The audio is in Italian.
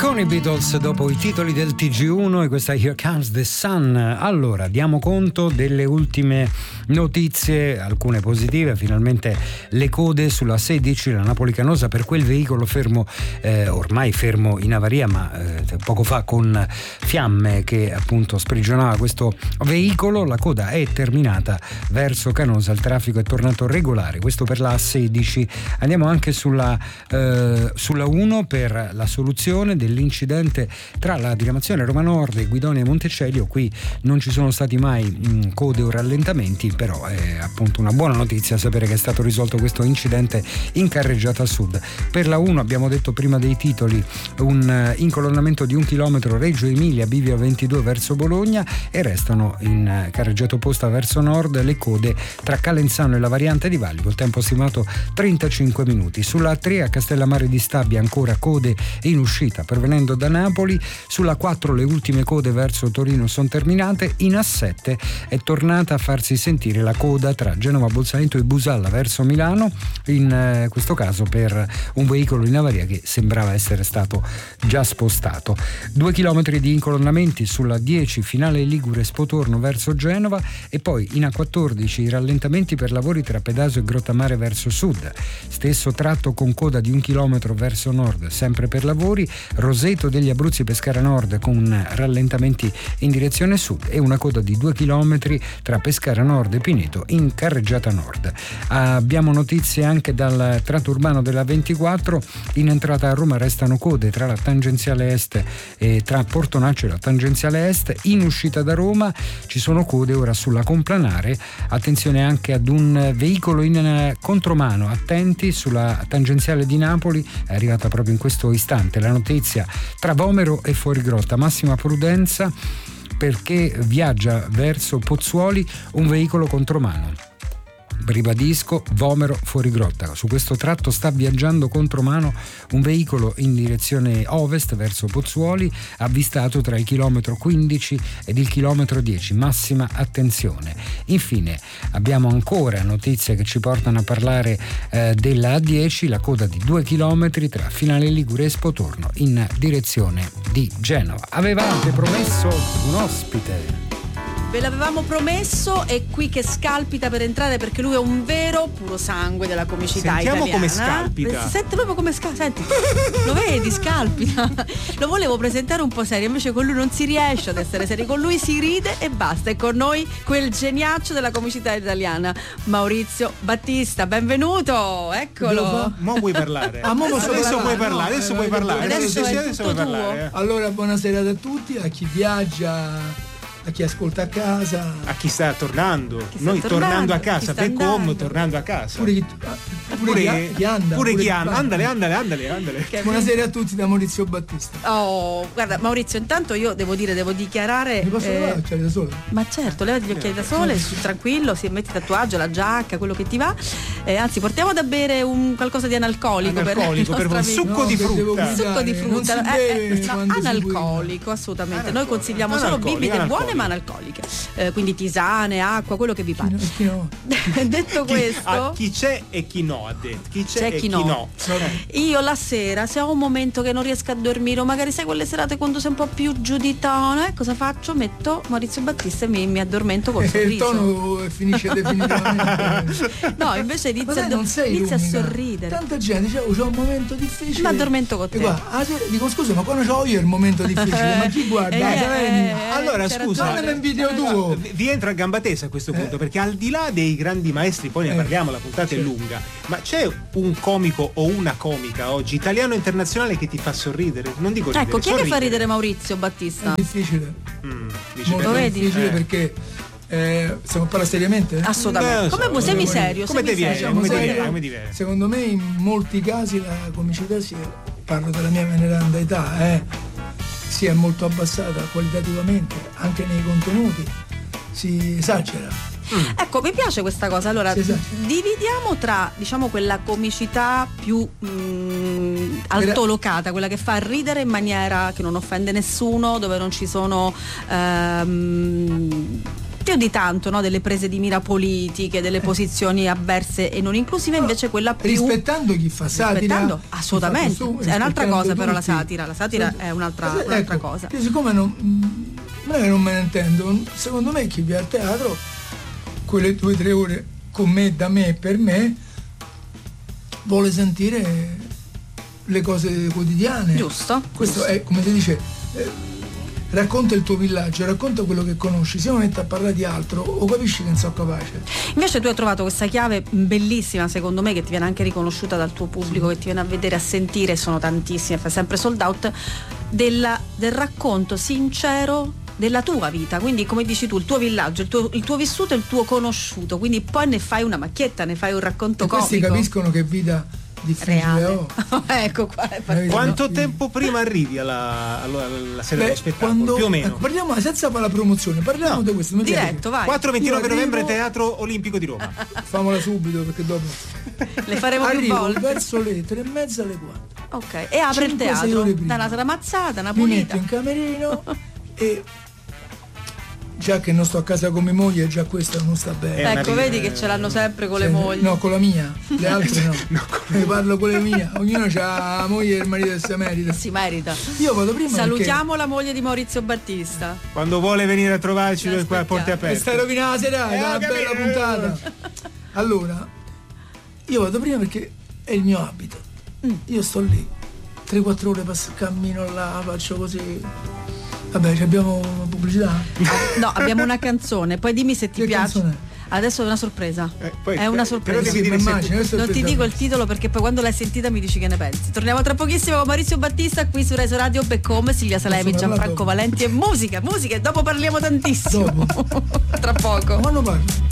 Con i Beatles dopo i titoli del TG1 e questa Here Comes the Sun. Allora, diamo conto delle ultime notizie, alcune positive. Finalmente le code sulla 16, la Napoli-Canosa, per quel veicolo fermo, ormai fermo in avaria, ma poco fa con fiamme che appunto sprigionava questo veicolo. La coda è terminata verso Canosa, il traffico è tornato regolare, questo per la 16. Andiamo anche sulla 1 per la soluzione dell'incidente tra la diramazione Roma Nord e Guidonia Montecelio. Qui non ci sono stati mai code o rallentamenti, però è appunto una buona notizia sapere che è stato risolto questo incidente in carreggiata sud. Per la 1 abbiamo detto prima dei titoli un incolonnamento di 1 chilometro Reggio Emilia Bivio 22 verso Bologna, e restano in carreggiata opposta verso nord le code tra Calenzano e la variante di Valli, col tempo stimato 35 minuti. Sulla 3 a Castellammare di Stabia ancora code in uscita provenendo da Napoli. Sulla 4 le ultime code verso Torino sono terminate. In A7 è tornata a farsi sentire la coda tra Genova Bolzaneto e Busalla verso Milano, in questo caso per un veicolo in avaria che sembrava essere stato già spostato. 2 chilometri di incolonnamenti sulla 10 finale Ligure Spotorno verso Genova, e poi in A14 i rallentamenti per lavori tra Pedasio e Grottamare verso sud, stesso tratto con coda di 1 chilometro verso nord sempre per lavori. Roseto degli Abruzzi Pescara Nord con rallentamenti in direzione sud, e una coda di 2 chilometri tra Pescara Nord e Pineto in carreggiata nord. Abbiamo notizie anche dal tratto urbano della 24. In entrata a Roma restano code tra la tangenziale est e tra Portonaccio e la tangenziale est. In uscita da Roma ci sono code ora sulla Complanare. Attenzione anche ad un veicolo in contromano, attenti sulla tangenziale di Napoli, è arrivata proprio in questo istante la notizia, tra Vomero e Fuorigrotta, massima prudenza perché viaggia verso Pozzuoli un veicolo contromano. Ribadisco, Vomero Fuorigrotta. Su questo tratto sta viaggiando contromano un veicolo in direzione ovest verso Pozzuoli, avvistato tra il chilometro 15 ed il chilometro 10, massima attenzione. Infine abbiamo ancora notizie che ci portano a parlare della A10, la coda di 2 chilometri tra Finale Ligure e Spotorno in direzione di Genova. Avevate promesso un ospite. Ve l'avevamo promesso, è qui che scalpita per entrare, perché lui è un vero puro sangue della comicità Sentiamo italiana. come scalpita. Si sente proprio come scalpita. Senti, lo vedi, scalpita. Lo volevo presentare un po' serio, invece con lui non si riesce ad essere seri, con lui si ride e basta. È con noi quel geniaccio della comicità italiana, Maurizio Battista. Benvenuto, eccolo. Mo vuoi parlare? Adesso puoi parlare, adesso puoi parlare. Adesso è tutto puoi tuo. parlare. Allora, buonasera a tutti, a chi viaggia, a chi ascolta a casa, A chi sta tornando, sta noi tornando, tornando a chi casa, sta Becom andando. tornando a casa. pure chi anda. Pure chi va. anda. Andale. Che- Buonasera a tutti da Maurizio Battista. Oh, guarda Maurizio, intanto io devo dichiarare. Mi posso levare l'occhiali da solo? Ma certo, levati gli occhiali da sole, tranquillo, si metti il tatuaggio, la giacca, quello che ti va. Anzi, portiamo da bere qualcosa di analcolico, per il Per nostro un amico. succo di che devo frutta. guidare. Succo di Non frutta, si beve no, quando si analcolico, assolutamente. Noi consigliamo solo Analcolico, bibite buone analcolico. ma analcoliche, quindi tisane, acqua, quello che vi pare. Chi no? Detto questo, Chi c'è e chi no, ha detto. Chi c'è c'è e chi chi no. no. io la sera, se ho un momento che non riesco a dormire, o magari sai quelle serate quando sei un po' più giù di tono, cosa faccio? Metto Maurizio Battista e mi addormento col Il sorriso. tono finisce definitivamente. No, invece Ma sai, non sei inizia a l'unica. sorridere. Tanta gente dice, c'ho un momento difficile. Mi addormento con te. E guarda, dico scusa, ma quando c'ho io il momento difficile? Ma chi guarda? Allora c'è scusa, ragione. Mandami un video tuo. vi entra a gamba tesa a questo punto, perché al di là dei grandi maestri, poi ne parliamo, la puntata è lunga, ma c'è un comico o una comica oggi, italiano o internazionale, che ti fa sorridere? Non dico ridere, Ecco, chi è che fa sorridere. ridere Maurizio Battista? È difficile. Dice Molto Lo vedi? difficile perché stiamo a parlare seriamente? Assolutamente. so, Come semi serio? come ti viene? Diciamo Come ti serio, viene? Come ti viene? Secondo me in molti casi la comicità parlo della mia veneranda età, si è molto abbassata qualitativamente, anche nei contenuti si esagera. Ecco, mi piace questa cosa. Allora, Sì, esatto. dividiamo tra, diciamo, quella comicità più altolocata, quella che fa ridere in maniera che non offende nessuno, dove non ci sono più di tanto, no? Delle prese di mira politiche, delle posizioni avverse e non inclusive, invece quella più rispettando chi fa satira, assolutamente, è un'altra cosa però tutti. La satira è un'altra cosa. Io siccome non è che non me ne intendo, secondo me chi viene al teatro quelle 2 o 3 ore con me, da me e per me, vuole sentire le cose quotidiane. Giusto. Questo è, come si dice, racconta il tuo villaggio, racconta quello che conosci. Se uno mette a parlare di altro, o capisci che non sono capace. Invece tu hai trovato questa chiave bellissima, secondo me, che ti viene anche riconosciuta dal tuo pubblico, che ti viene a vedere, a sentire, sono tantissime, fa sempre sold out, del racconto sincero della tua vita, quindi come dici tu, il tuo villaggio, il tuo vissuto e il tuo conosciuto, quindi poi ne fai una macchietta, ne fai un racconto comico. Questi capiscono che vita difficile. Ecco qua. Quanto tempo prima arrivi alla sera dello spettacolo? Più o meno. Parliamo senza la promozione, parliamo di questo. Diretto, vai. 4-29 novembre, Teatro Olimpico di Roma. Famola subito perché dopo le faremo più volte. Verso le 3:30 alle 4. Ok, e apre il teatro. Da una tramazzata, una pulita. Mi metto in camerino e già che non sto a casa con mia moglie, già questo non sta bene. Ecco, vedi che ce l'hanno sempre con le mogli. No, con la mia, le altre no. Ne parlo con la mia. Ognuno ha la moglie e il marito che si merita. Si merita. Io vado prima. Salutiamo la moglie di Maurizio Battista. Quando vuole venire a trovarci, noi qua a porte aperte. Stai rovinando la serata, una bella puntata. Allora, io vado prima perché è il mio abito. Io sto lì 3-4 ore, cammino là, faccio così. Vabbè, abbiamo una pubblicità? No, abbiamo una canzone, poi dimmi se ti che piace. Canzone? Adesso è una sorpresa. È una sorpresa. Non ti dico il titolo perché poi quando l'hai sentita mi dici che ne pensi. Torniamo tra pochissimo con Maurizio Battista qui su Reso Radio, Back Home, Silvia Salemi, Gianfranco Valenti e musica. E dopo parliamo tantissimo. Tra poco. Quando parli?